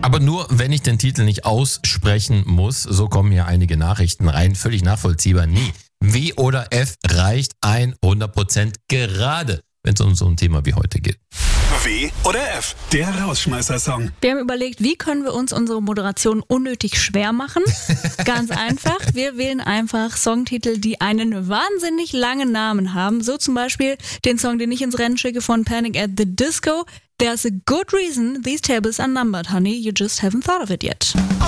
Aber nur, wenn ich den Titel nicht aussprechen muss, so kommen hier einige Nachrichten rein, völlig nachvollziehbar. Nie. W oder F reicht 100% gerade, wenn es um so ein Thema wie heute geht. W oder F, der Rausschmeißer-Song. Wir haben überlegt, wie können wir uns unsere Moderation unnötig schwer machen? Ganz einfach, wir wählen einfach Songtitel, die einen wahnsinnig langen Namen haben. So zum Beispiel den Song, den ich ins Rennen schicke von Panic at the Disco. There's a good reason these tables are numbered, honey, you just haven't thought of it yet.